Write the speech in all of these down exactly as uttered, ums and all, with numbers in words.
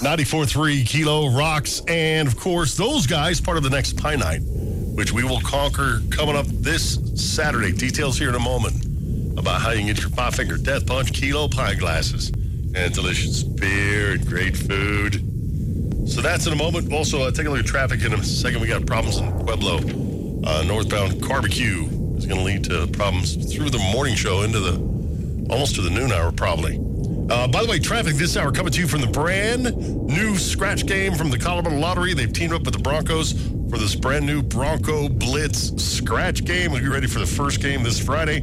ninety-four point three Kilo Rocks. And, of course, those guys, part of the next Pie Night, which we will conquer coming up this Saturday. Details here in a moment about how you can get your Five Finger Death Punch Kilo pint glasses and delicious beer and great food. So that's in a moment. Also, uh, take a look at traffic in a second. We got problems in Pueblo. Uh, northbound Barbecue is going to lead to problems through the morning show into the almost to the noon hour, probably. Uh, by the way, traffic this hour coming to you from the brand new scratch game from the Colorado Lottery. They've teamed up with the Broncos for this brand new Bronco Blitz scratch game. We'll be ready for the first game this Friday.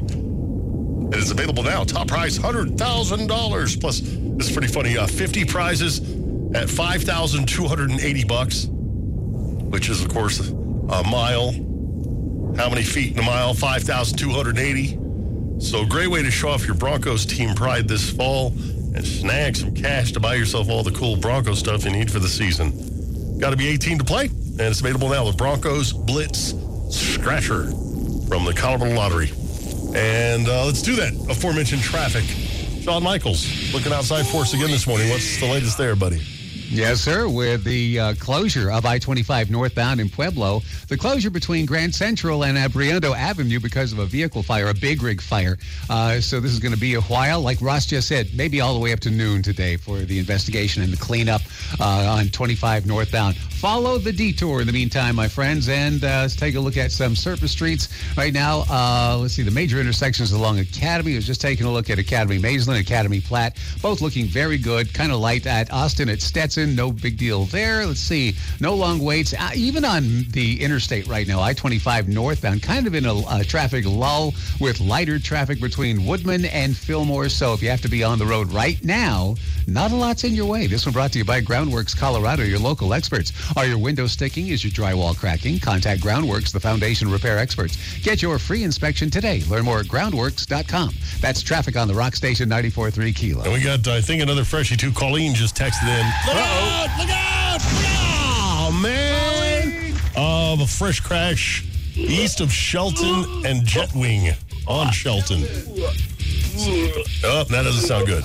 It is available now. Top prize, one hundred thousand dollars. Plus, this is pretty funny, uh, fifty prizes at five thousand two hundred eighty bucks, which is, of course, a mile. How many feet in a mile? five thousand two hundred eighty. So great way to show off your Broncos team pride this fall and snag some cash to buy yourself all the cool Bronco stuff you need for the season. Got to be eighteen to play, and it's available now with Broncos Blitz Scratcher from the Colorado Lottery. And uh, let's do that. Aforementioned traffic. Shawn Michaels looking outside for us again this morning. What's the latest there, buddy? Yes, sir. With the uh, closure of I twenty-five northbound in Pueblo, the closure between Grand Central and Abriendo Avenue because of a vehicle fire, a big rig fire. Uh, so this is going to be a while. Like Ross just said, maybe all the way up to noon today for the investigation and the cleanup uh, on twenty-five northbound. Follow the detour in the meantime, my friends, and uh, let's take a look at some surface streets right now. Uh, let's see, the major intersections along Academy. I was just taking a look at Academy Maisland, Academy Platte, both looking very good. Kind of light at Austin, at Stetson. No big deal there. Let's see. No long waits. Uh, even on the interstate right now, I twenty-five northbound, kind of in a, a traffic lull with lighter traffic between Woodman and Fillmore. So if you have to be on the road right now, not a lot's in your way. This one brought to you by Groundworks Colorado, your local experts. Are your windows sticking? Is your drywall cracking? Contact Groundworks, the foundation repair experts. Get your free inspection today. Learn more at groundworks dot com. That's traffic on the Rock Station ninety-four point three Kilo. And we got, I think, another freshie, too. Colleen just texted in. Look out! Look out! Oh, man! Of uh, a fresh crash east of Shelton and Jetwing on Shelton. Oh, that doesn't sound good.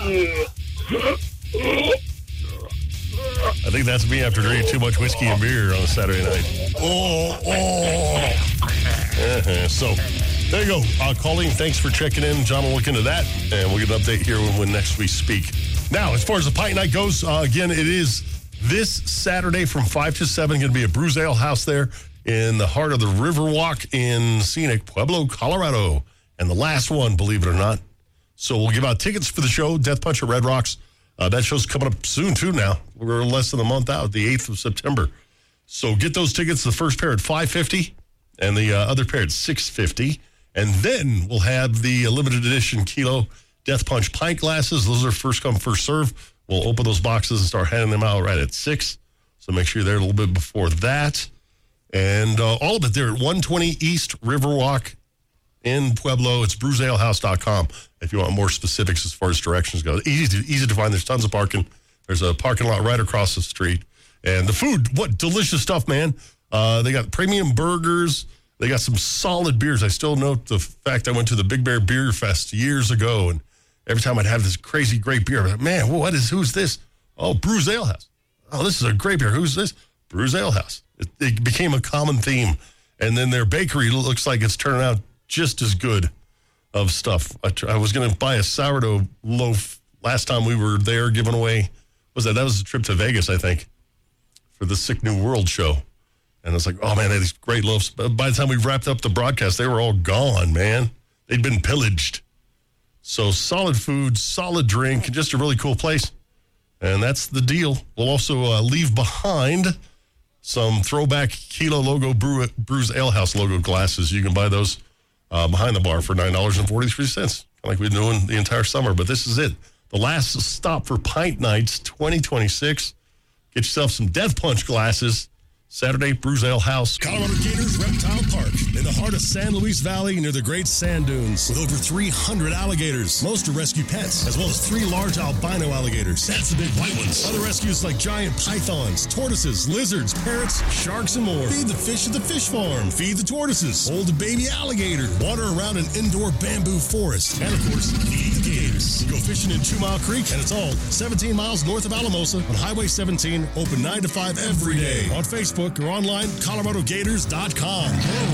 I think that's me after drinking too much whiskey and beer on a Saturday night. Oh, oh. Uh-huh. So, there you go. Uh, Colleen, thanks for checking in. John will look into that, and we'll get an update here when, when next we speak. Now, as far as the Pint Night goes, uh, again, it is this Saturday from five to seven. Going to be a Brews Ale House there in the heart of the Riverwalk in scenic Pueblo, Colorado. And the last one, believe it or not. So we'll give out tickets for the show, Death Punch at Red Rocks. Uh, that show's coming up soon, too, now. We're less than a month out, the eighth of September. So get those tickets, the first pair at five fifty and the uh, other pair at six fifty. And then we'll have the limited edition Kilo Death Punch pint glasses. Those are first come, first serve. We'll open those boxes and start handing them out right at six. So make sure you're there a little bit before that. And uh, all of it there at one twenty East Riverwalk in Pueblo. It's brews ale house dot com if you want more specifics as far as directions go. Easy to, easy to find. There's tons of parking. There's a parking lot right across the street. And the food, what delicious stuff, man. Uh, they got premium burgers. They got some solid beers. I still note the fact I went to the Big Bear Beer Fest years ago, and every time I'd have this crazy great beer, I'm like, man, what is, who's this? Oh, Brews Ale House. Oh, this is a great beer. Who's this? Brews Ale House. It, it became a common theme. And then their bakery looks like it's turning out just as good of stuff. I, tr- I was going to buy a sourdough loaf last time we were there giving away. Was that? That was a trip to Vegas, I think, for the Sick New World show. And I was like, oh, man, they had these great loaves. But by the time we wrapped up the broadcast, they were all gone, man. They'd been pillaged. So solid food, solid drink, just a really cool place. And that's the deal. We'll also uh, leave behind some throwback Kilo logo brew, Brews Ale House logo glasses. You can buy those uh, behind the bar for nine dollars and forty-three cents, like we've been doing the entire summer. But this is it. The last stop for Pint Nights twenty twenty-six. Get yourself some Death Punch glasses. Saturday, Brews Ale House. Colorado Gators Reptile Park. in the heart of San Luis Valley near the Great Sand Dunes with over three hundred alligators. Most are rescue pets, as well as three large albino alligators. That's the big white ones. Other rescues like giant pythons, tortoises, lizards, parrots, sharks, and more. Feed the fish at the fish farm. Feed the tortoises. Hold a baby alligator. Water around an indoor bamboo forest. And, of course, feed the gators. Go fishing in Two Mile Creek, and it's all seventeen miles north of Alamosa on Highway seventeen, open nine to five every day. On Facebook or online, Colorado Gators dot com.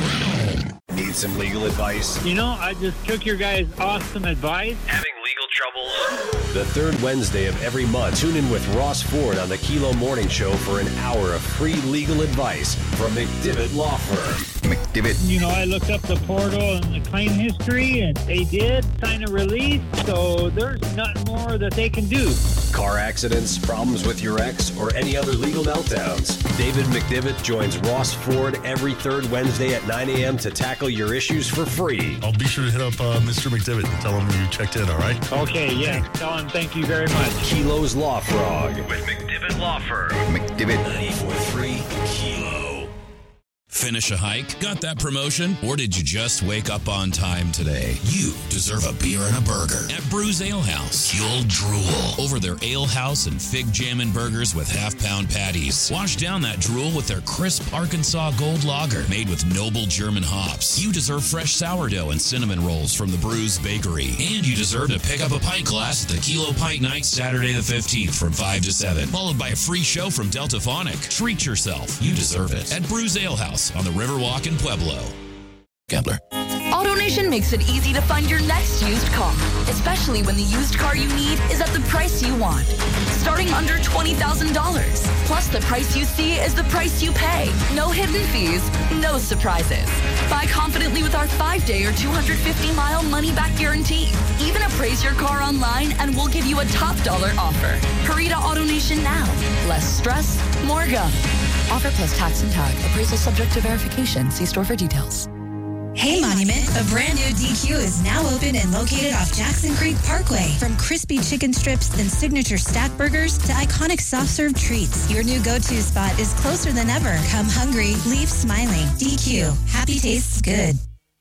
Need some legal advice? You know, I just took your guys' awesome advice. Having legal troubles? The third Wednesday of every month, tune in with Ross Ford on the Kilo Morning Show for an hour of free legal advice from McDivitt Law Firm. McDivitt. You know, I looked up the portal and the claim history, and they did sign a release, so there's nothing more that they can do. Car accidents, problems with your ex, or any other legal meltdowns. David McDivitt joins Ross Ford every third Wednesday at nine a.m. to tackle your issues for free. I'll be sure to hit up uh, Mister McDivitt and tell him you checked in, all right? Okay, yeah. Tell him thank you very much. Kilo's Law Frog with McDivitt Law Firm. McDivitt. ninety-four point three Kilo. Finish a hike? Got that promotion? Or did you just wake up on time today? You deserve a beer and a burger at Brews Ale House. You'll drool over their Ale House and Fig Jammin' burgers with half-pound patties. Wash down that drool with their crisp Arkansas Gold Lager made with noble German hops. You deserve fresh sourdough and cinnamon rolls from the Brews Bakery. And you deserve to pick up a pint glass at the Kilo Pint Night Saturday the fifteenth from five to seven, followed by a free show from Delta Phonic. Treat yourself. You deserve it at Brews Ale House on the Riverwalk in Pueblo. Gambler. AutoNation makes it easy to find your next used car, especially when the used car you need is at the price you want. Starting under twenty thousand dollars. Plus, the price you see is the price you pay. No hidden fees, no surprises. Buy confidently with our five-day or two hundred fifty mile money-back guarantee. Even appraise your car online and we'll give you a top dollar offer. Hurry to AutoNation now. Less stress, more go. Offer plus tax and tag. Appraisal subject to verification. See store for details. Hey Monument, a brand new D Q is now open and located off Jackson Creek Parkway. From crispy chicken strips and signature stack burgers to iconic soft serve treats, your new go-to spot is closer than ever. Come hungry, leave smiling. D Q, happy tastes good.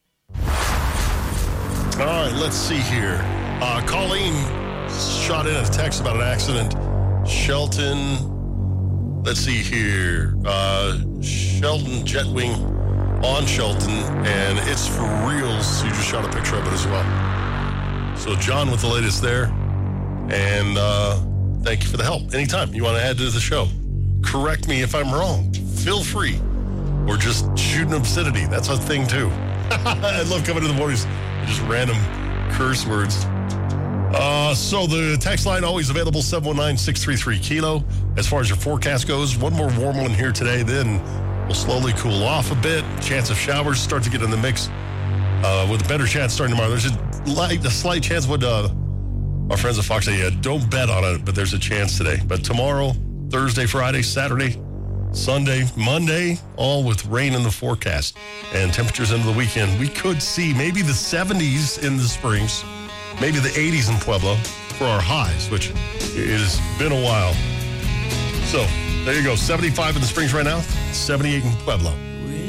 All right, let's see here. Uh, Colleen shot in a text about an accident. Shelton, let's see here. Uh, Shelton Jetwing on Shelton, and it's for reals. You just shot a picture of it as well. So John with the latest there, and uh, thank you for the help. Anytime you want to add to the show, correct me if I'm wrong. Feel free, or just shoot an obscenity. That's a thing too. I love coming to the mornings, just random curse words. Uh, so the text line always available, seven one nine, six three three, Kilo. As far as your forecast goes, one more warm one here today, then will slowly cool off a bit. Chance of showers start to get in the mix uh, with a better chance starting tomorrow. There's a, light, a slight chance what uh, our friends at Fox say, yeah, don't bet on it, but there's a chance today. But tomorrow, Thursday, Friday, Saturday, Sunday, Monday, all with rain in the forecast and temperatures into the weekend. We could see maybe the seventies in the Springs, maybe the eighties in Pueblo for our highs, which it has been a while. So there you go, seventy-five in the Springs right now, seventy-eight in Pueblo.